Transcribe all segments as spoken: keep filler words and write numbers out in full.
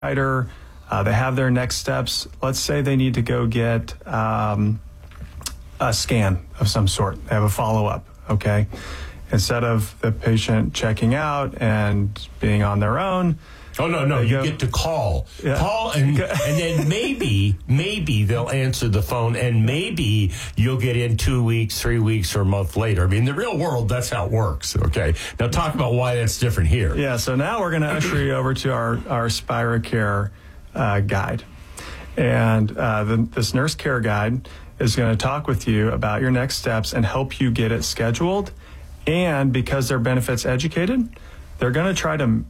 Uh, they have their next steps. Let's say they need to go get um, a scan of some sort. They have a follow-up, okay? Instead of the patient checking out and being on their own. Oh, no, no, you go, get to call. Yeah. Call, and, and then maybe, maybe they'll answer the phone, and maybe you'll get in two weeks, three weeks, or a month later. I mean, in the real world, that's how it works, okay? Now, talk about why that's different here. Yeah, so now we're going to usher you over to our, our SpiraCare uh, guide. And uh, the, this nurse care guide is going to talk with you about your next steps and help you get it scheduled. And because they're benefits educated, they're going to try to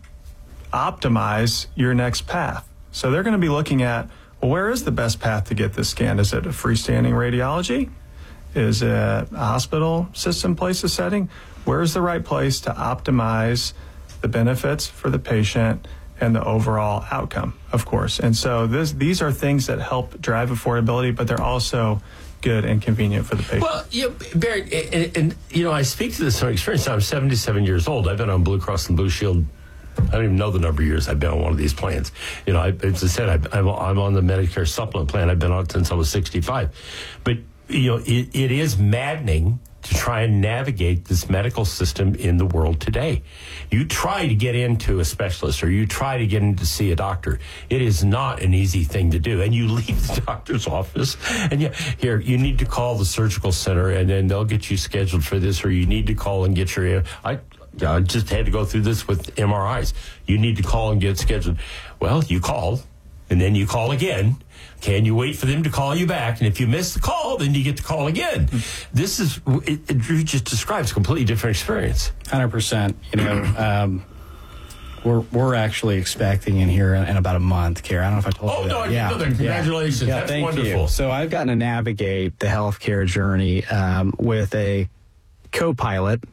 optimize your next path. So they're going to be looking at, well, where is the best path to get this scan? Is it a freestanding radiology? Is it a hospital system place of setting? Where's the right place to optimize the benefits for the patient and the overall outcome, of course? And so this, these are things that help drive affordability, but they're also good and convenient for the patient. Well, you know, Barry, and, and you know, I speak to this from experience. I'm seventy-seven years old. I've been on Blue Cross and Blue Shield. I don't even know the number of years I've been on one of these plans. You know, I, as I said, I, I'm, I'm on the Medicare supplement plan. I've been on it since I was sixty-five. But, you know, it, it is maddening to try and navigate this medical system in the world today. You try to get into a specialist or you try to get in to see a doctor. It is not an easy thing to do. And you leave the doctor's office and you, here, you need to call the surgical center and then they'll get you scheduled for this, or you need to call and get your... I, I just had to go through this with M R Is. You need to call and get scheduled. Well, you call, and then you call again. Can you wait for them to call you back? And if you miss the call, then you get to call again. This is, it, it just describes a completely different experience. one hundred percent. You know, um, we're we're actually expecting in here in, in about a month, Care. I don't know if I told oh, you that. Oh, no, I yeah. didn't know that. Congratulations. Yeah, That's thank wonderful. You. So I've gotten to navigate the healthcare journey um, with a co-pilot.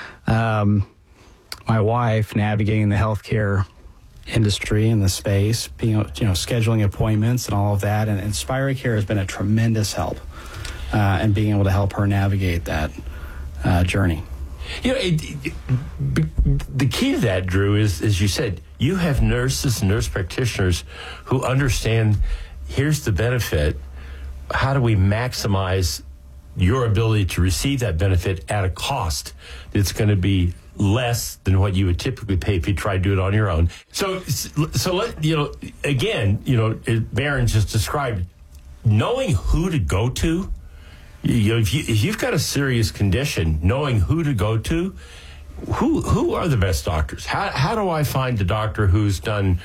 Um, my wife navigating the healthcare industry and the space, being, you know, scheduling appointments and all of that. And, and SpiraCare has been a tremendous help uh, in being able to help her navigate that uh, journey. You know, it, it, the key to that, Drew, is, as you said, you have nurses and nurse practitioners who understand, here's the benefit. How do we maximize your ability to receive that benefit at a cost that's going to be less than what you would typically pay if you try to do it on your own? So, so let, you know, again, you know, Baron just described knowing who to go to. You know, if, you, if you've got a serious condition, knowing who to go to, who who are the best doctors? How how do I find a doctor who's done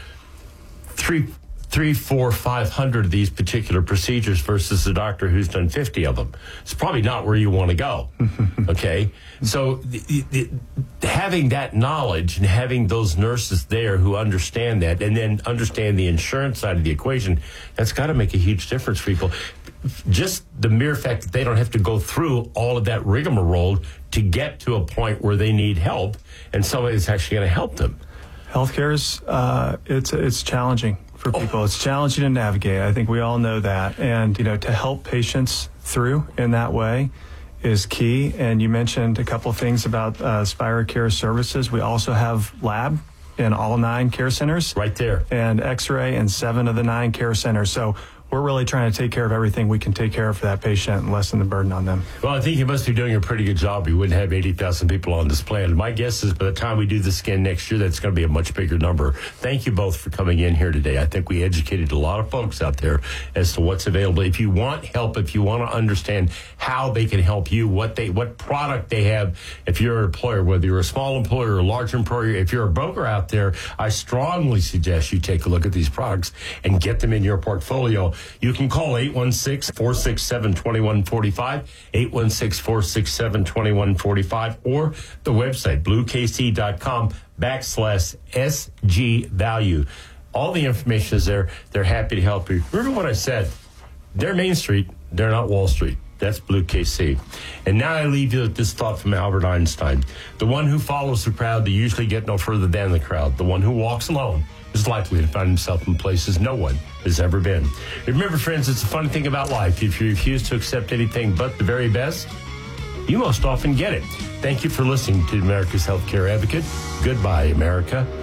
three, three, four, five hundred of these particular procedures versus a doctor who's done fifty of them? It's probably not where you want to go. Okay, so the, the, having that knowledge and having those nurses there who understand that, and then understand the insurance side of the equation, that's got to make a huge difference for people. Just the mere fact that they don't have to go through all of that rigmarole to get to a point where they need help, and somebody that's actually going to help them. Healthcare is uh, it's it's challenging for people. Oh. It's challenging to navigate. I think we all know that, and you know, to help patients through in that way is key. And you mentioned a couple of things about uh, SpiraCare services. We also have lab in all nine care centers, right there, and X-ray in seven of the nine care centers. So we're really trying to take care of everything we can take care of for that patient and lessen the burden on them. Well, I think you must be doing a pretty good job. You wouldn't have eighty thousand people on this plan. My guess is by the time we do the scan next year, that's going to be a much bigger number. Thank you both for coming in here today. I think we educated a lot of folks out there as to what's available. If you want help, if you want to understand how they can help you, what they, what product they have, if you're an employer, whether you're a small employer or a large employer, if you're a broker out there, I strongly suggest you take a look at these products and get them in your portfolio. You can call eight one six, four six seven, two one four five, eight one six, four six seven, two one four five, or the website, bluekc.com backslash SG value. All the information is there. They're happy to help you. Remember what I said. They're Main Street. They're not Wall Street. That's Blue K C. And now I leave you with this thought from Albert Einstein. The one who follows the crowd, they usually get no further than the crowd. The one who walks alone is likely to find himself in places no one has ever been. Remember, friends, it's a funny thing about life. If you refuse to accept anything but the very best, you most often get it. Thank you for listening to America's Healthcare Advocate. Goodbye, America.